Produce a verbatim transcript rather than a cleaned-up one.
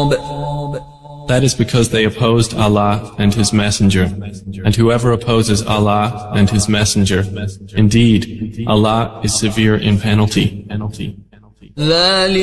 That is because they opposed Allah and His Messenger. And whoever opposes Allah and His Messenger, indeed, Allah is severe in penalty.